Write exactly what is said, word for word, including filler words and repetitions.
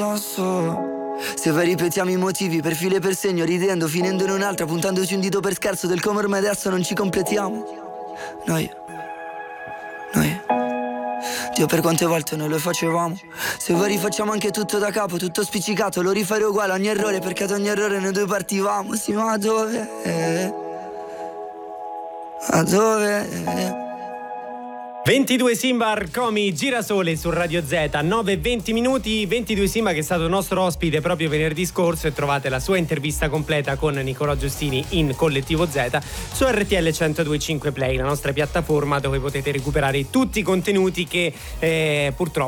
Lo so. Se poi ripetiamo i motivi per filo e per segno, ridendo, finendo in un'altra, puntandoci un dito per scherzo del come ormai adesso non ci completiamo. Noi Noi Dio, per quante volte noi lo facevamo. Se poi rifacciamo anche tutto da capo, tutto spiccicato, lo rifare uguale ogni errore, perché ad ogni errore noi due partivamo. Sì, ma dove? A dove? ventidue Simba Arcomi, Girasole su Radio Z, nove e venti minuti. ventidue Simba, che è stato nostro ospite proprio venerdì scorso, e trovate la sua intervista completa con Nicolò Giustini in Collettivo Z su R T L centodue e cinque Play, la nostra piattaforma dove potete recuperare tutti i contenuti che eh, purtroppo